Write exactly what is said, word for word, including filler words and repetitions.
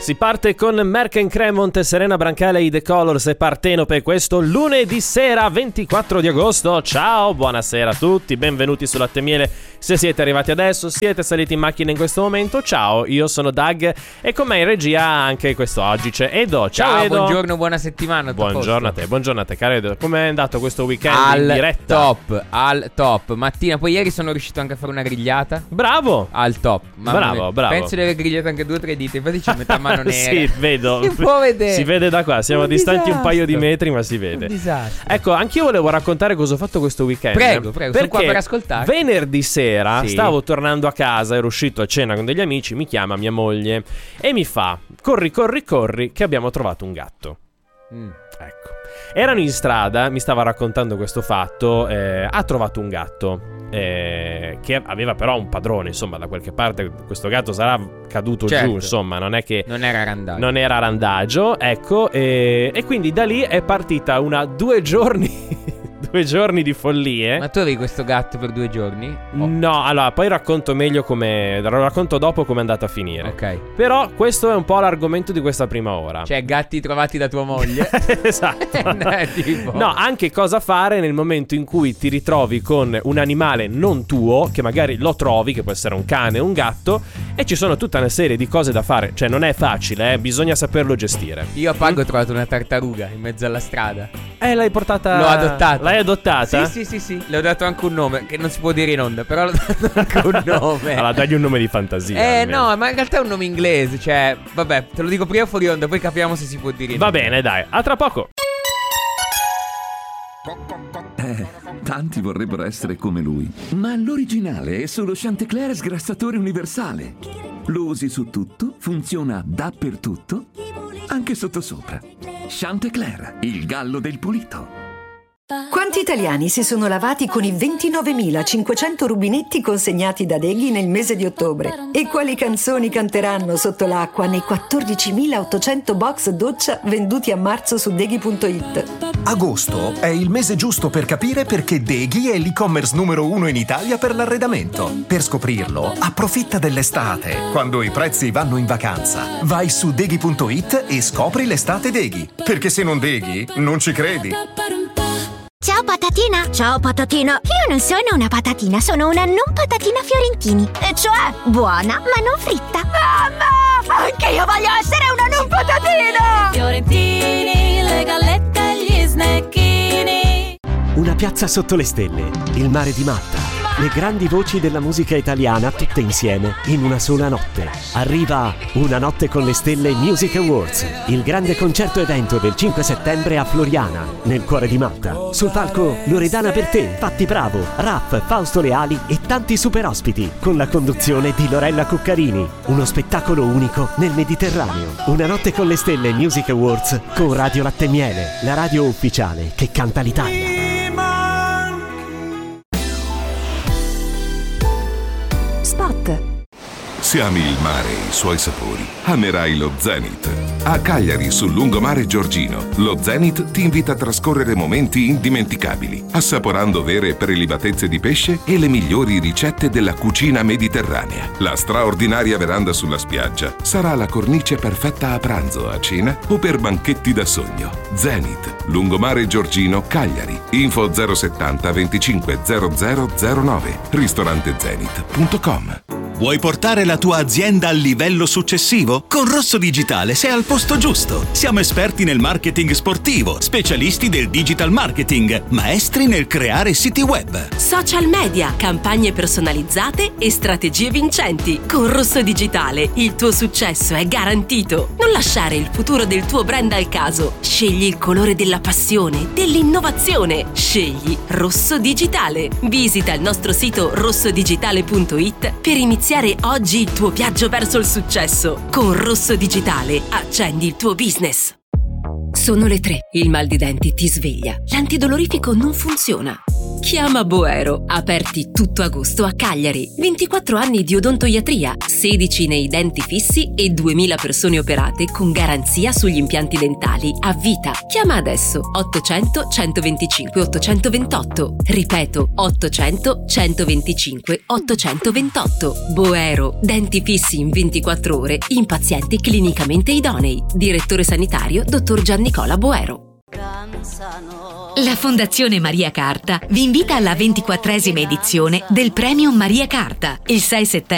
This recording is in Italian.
Si parte con Merck and Cremont, Serena Brancale, i The Colors e Partenope questo lunedì sera ventiquattro di agosto. Ciao, buonasera a tutti, benvenuti su Latte e Miele. Se siete arrivati adesso, siete saliti in macchina in questo momento, ciao, io sono Doug e con me in regia anche quest'oggi c'è Edo. Ciao, ciao Edo. Buongiorno, buona settimana. Buongiorno a te, buongiorno a te, caro Edo. Come è andato questo weekend al in diretta? Top, al top. Mattina, poi ieri sono riuscito anche a fare una grigliata. Bravo. Al top. Mamma bravo, mia. bravo. Penso di aver grigliato anche due o tre dita, infatti c'è metà mano nera. Sì, vedo. Si può vedere. Si vede da qua, siamo un distanti disastro. un paio di metri, ma si vede. Un disastro. Ecco, anch'io volevo raccontare cosa ho fatto questo weekend. Prego, prego, sono qua Perché per ascoltare. venerdì sera Sì. stavo tornando a casa, ero uscito a cena con degli amici, mi chiama mia moglie e mi fa: corri, corri, corri, che abbiamo trovato un gatto. Mm. Ecco. Erano in strada, mi stava raccontando questo fatto, eh, ha trovato un gatto eh, che aveva però un padrone, insomma, da qualche parte questo gatto sarà caduto Certo. giù, insomma, non è che Non era randagio. non era randagio, ecco, e, e quindi da lì è partita una due giorni due giorni di follie. Ma tu avevi questo gatto per due giorni? Oh. No, allora poi racconto meglio come, lo racconto dopo come è andata a finire. Ok. Però questo è un po' l'argomento di questa prima ora. Cioè, gatti trovati da tua moglie. Esatto. Eh, tipo. No, anche cosa fare nel momento in cui ti ritrovi con un animale non tuo, che magari lo trovi, che può essere un cane o un gatto, e ci sono tutta una serie di cose da fare. Cioè non è facile, eh? Bisogna saperlo gestire. Io a Pago ho trovato una tartaruga in mezzo alla strada. Eh, l'hai portata... L'ho adottata. L'hai adottata? Sì, sì, sì, sì. Le ho dato anche un nome, che non si può dire in onda, però l'ho dato anche un nome. Allora, dagli un nome di fantasia. Eh almeno. no, ma in realtà è un nome inglese. Cioè, vabbè, te lo dico prima fuori onda, poi capiamo se si può dire in Va onda. bene, dai, a tra poco. Eh, tanti vorrebbero essere come lui, ma l'originale è solo Chantecler sgrassatore universale. Lo usi su tutto, funziona dappertutto, anche sottosopra. Chantecler, il gallo del pulito. Quanti italiani si sono lavati con i ventinovemilacinquecento rubinetti consegnati da Deghi nel mese di ottobre? E quali canzoni canteranno sotto l'acqua nei quattordicimilaottocento box doccia venduti a marzo su Deghi punto it? Agosto è il mese giusto per capire perché Deghi è l'e-commerce numero uno in Italia per l'arredamento. Per scoprirlo, approfitta dell'estate, quando i prezzi vanno in vacanza. Vai su Deghi punto it e scopri l'estate Deghi. Perché se non Deghi, non ci credi. Ciao patatina! Ciao patatina! Io non sono una patatina, sono una non patatina Fiorentini. E cioè, buona, ma non fritta. Mamma! Anche io voglio essere una non patatina! Fiorentini, le gallette e gli snecchini. Una piazza sotto le stelle, il mare di Malta, le grandi voci della musica italiana tutte insieme in una sola notte. Arriva Una notte con le stelle Music Awards, il grande concerto evento del cinque settembre a Floriana, nel cuore di Malta. Sul palco Loredana Bertè, Patti Bravo, Raff, Fausto Leali e tanti super ospiti, con la conduzione di Lorella Cuccarini. Uno spettacolo unico nel Mediterraneo. Una notte con le stelle Music Awards con Radio Latte e Miele, la radio ufficiale che canta l'Italia. Spot. Se ami il mare e i suoi sapori, amerai lo Zenith. A Cagliari, sul lungomare Giorgino, lo Zenith ti invita a trascorrere momenti indimenticabili, assaporando vere prelibatezze di pesce e le migliori ricette della cucina mediterranea. La straordinaria veranda sulla spiaggia sarà la cornice perfetta a pranzo, a cena o per banchetti da sogno. Zenith, lungomare Giorgino, Cagliari. Info zero settanta venticinque zero zero zero nove, ristorante zenith punto com. Vuoi portare la tua azienda al livello successivo? Con Rosso Digitale sei al posto giusto. Siamo esperti nel marketing sportivo, specialisti del digital marketing, maestri nel creare siti web, social media, campagne personalizzate e strategie vincenti. Con Rosso Digitale il tuo successo è garantito. Non lasciare il futuro del tuo brand al caso. Scegli il colore della passione, dell'innovazione. Scegli Rosso Digitale. Visita il nostro sito rosso digitale punto it per iniziare oggi il tuo viaggio verso il successo. Con Rosso Digitale accendi il tuo business. Sono le tre. Il mal di denti ti sveglia. L'antidolorifico non funziona. Chiama Boero. Aperti tutto agosto a Cagliari. ventiquattro anni di odontoiatria, sedici nei denti fissi e duemila persone operate con garanzia sugli impianti dentali a vita. Chiama adesso ottocento centoventicinque ottocentoventotto. Ripeto, ottocento centoventicinque ottocentoventotto. Boero. Denti fissi in ventiquattro ore in pazienti clinicamente idonei. Direttore sanitario dottor Giannicola Boero. La Fondazione Maria Carta vi invita alla ventiquattresima edizione del Premio Maria Carta. Il sei settembre